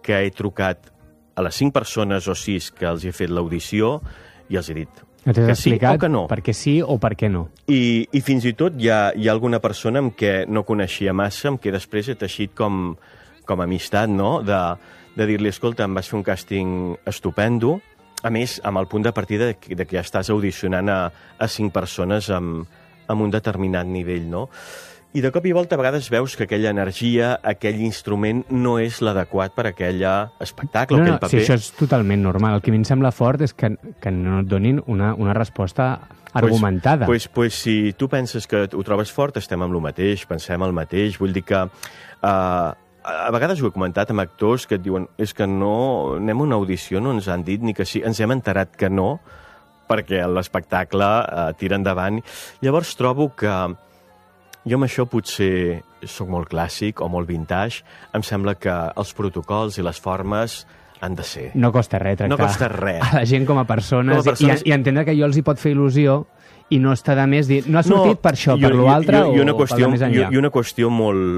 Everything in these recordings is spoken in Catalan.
que he trucat a les 5 persones o 6 que els he fet l'audició i els he dit que sí o que no. Per què sí o per què no. I fins i tot hi ha alguna persona amb què no coneixia massa, amb què després he teixit com amistat, no? De dir-li, escolta, em vas fer un càsting estupendo, a més, amb el punt de partida de que ja estàs audicionant a 5 persones amb un determinat nivell, no? I de cop i volta a vegades veus que aquella energia, aquell instrument no és l'adequat per a aquell espectacle, aquell paper. Sí, això és totalment normal. El que a mi em sembla fort és que no et donin una resposta argumentada. Pues si tu penses que ho trobes fort, estem amb el mateix, pensem el mateix. Vull dir que a vegades ho he comentat amb actors que et diuen és que no anem a una audició, no ens han dit ni que sí, ens hem enterat que no, perquè l'espectacle tira endavant. Llavors trobo que jo amb això potser sóc molt clàssic o molt vintage. Em sembla que els protocols i les formes han de ser. No costa res tractar no costa res. A la gent com a persones. I entendre que allò els hi pot fer il·lusió i no està de més dir, no ha sortit per això, per l'altre o per la més enllà. I una qüestió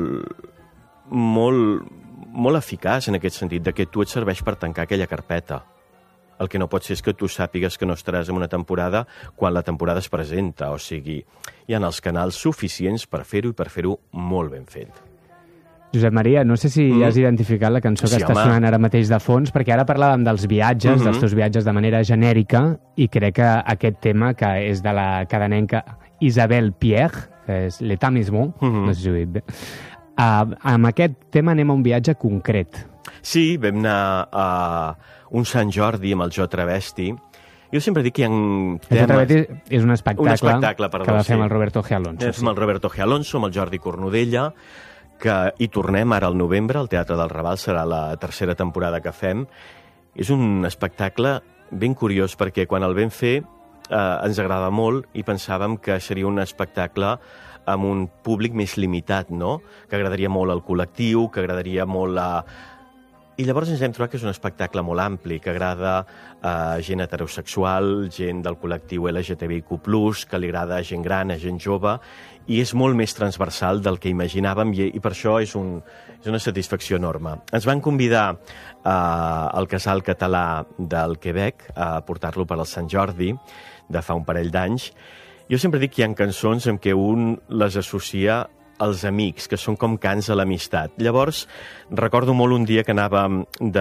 molt eficaç en aquest sentit, de que tu et serveix per tancar aquella carpeta. El que no pot ser és que tu sàpigues que no estaràs en una temporada quan la temporada es presenta. O sigui, hi ha els canals suficients per fer-ho i per fer-ho molt ben fet. Josep Maria, no sé si has identificat la cançó que està sonant ara mateix de fons, perquè ara parlàvem dels viatges, dels teus viatges de manera genèrica, i crec que aquest tema, que és de la cadenenca Isabelle Pierre, que és L'État Maison, no sé si ho he dit bé, amb aquest tema anem a un viatge concret. Sí, vam anar a un Sant Jordi amb el Jo Travesti. Jo sempre dic que hi ha temes... El Jo Travesti és un espectacle perdó, que va fer amb el Roberto G. Alonso. Amb el Roberto G. Alonso, amb el Jordi Cornudella, que hi tornem ara al novembre, al Teatre del Raval, serà la 3a temporada que fem. És un espectacle ben curiós, perquè quan el vam fer ens agrada molt i pensàvem que seria un espectacle amb un públic més limitat, no? Que agradaria molt al col·lectiu, que agradaria molt a... I llavors ens hem trobat que és un espectacle molt ampli, que agrada a gent heterosexual, gent del col·lectiu LGTBIQ+, que li agrada a gent gran, a gent jove, i és molt més transversal del que imaginàvem, i per això és una satisfacció enorme. Ens van convidar al Casal Català del Quebec a portar-lo per al Sant Jordi, de fa un parell d'anys. Jo sempre dic que hi ha cançons en què un les associa als amics, que són com cants a l'amistat. Llavors, recordo molt un dia que anàvem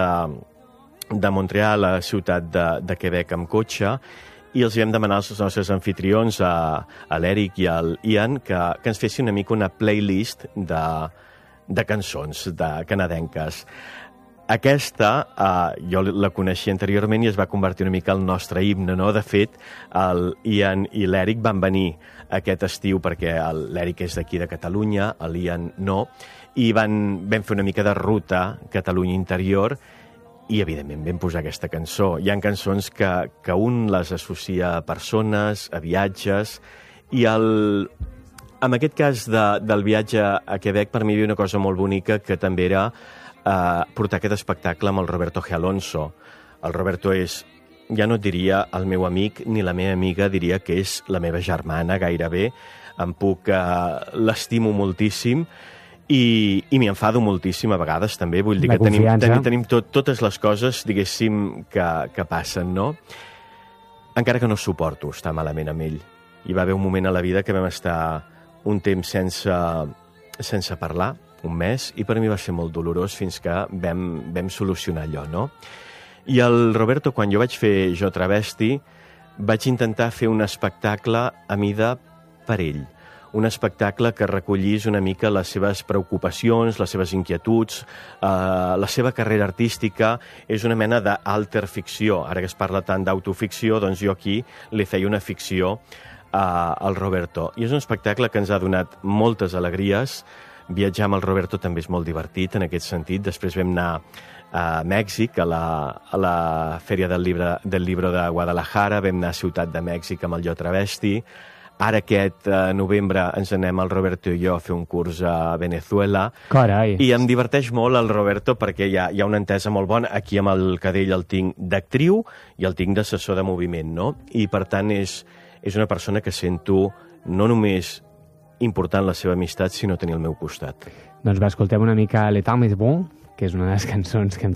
de Montreal a la ciutat de Quebec amb cotxe i els vam demanar als nostres anfitrions, a l'Eric i al Ian, que ens fessin una mica una playlist de cançons canadenques. Aquesta, jo la coneixia anteriorment i es va convertir una mica al nostre himne, no? De fet, el Ian i l'Eric van venir aquest estiu, perquè l'Eric és d'aquí de Catalunya, l'Ian no, i vam fer una mica de ruta Catalunya interior i, evidentment, vam posar aquesta cançó. Hi ha cançons que un les associa a persones, a viatges, i en aquest cas del viatge a Quebec, per mi hi havia una cosa molt bonica, que també era portar aquest espectacle amb el Roberto G. Alonso. El Roberto és, ja no et diria el meu amic ni la meva amiga, diria que és la meva germana gairebé. L'estimo moltíssim i m'hi enfado moltíssim a vegades també. Vull dir que tenim totes les coses, diguéssim, que passen, no? Encara que no suporto estar malament amb ell. Hi va haver un moment a la vida que vam estar un temps sense parlar, un mes, i per mi va ser molt dolorós fins que vam solucionar allò, no? I el Roberto, quan jo vaig fer Jo Travesti, vaig intentar fer un espectacle a mida per ell. Un espectacle que recollís una mica les seves preocupacions, les seves inquietuds, la seva carrera artística. És una mena d'alter ficció. Ara que es parla tant d'autoficció, doncs jo aquí li feia una ficció al Roberto. I és un espectacle que ens ha donat moltes alegries. Viatjar amb el Roberto també és molt divertit en aquest sentit. Després vam anar a Mèxic, a la Fèria del Libro de Guadalajara, vam anar a Ciutat de Mèxic amb el Jo Travesti. Ara aquest novembre ens anem el Roberto i jo a fer un curs a Venezuela. Carai! I em diverteix molt el Roberto perquè hi ha una entesa molt bona. Aquí amb el cadell el tinc d'actriu i el tinc d'assessor de moviment, no? I per tant és una persona que sento no només important la seva amistat, sinó tenir al meu costat. Doncs va, escoltem una mica L'État Maison, que és una de les cançons que hem